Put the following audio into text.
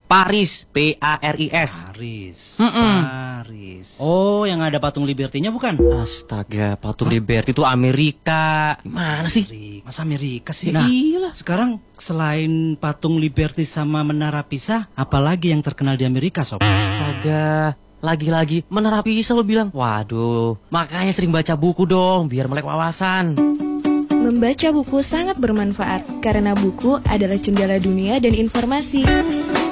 Paris, Paris. Paris. Mm-mm. Paris. Oh, yang ada patung Liberty-nya bukan? Astaga, patung Liberty itu Amerika. Gimana sih? Masa Amerika sih? Ya Nah, iyalah. sekarang selain patung Liberty sama Menara Pisa, apalagi yang terkenal di Amerika, Sob? Astaga, lagi-lagi Menara Pisa lo bilang. Waduh, makanya sering baca buku dong, biar melek wawasan. Membaca buku sangat bermanfaat karena buku adalah jendela dunia dan informasi.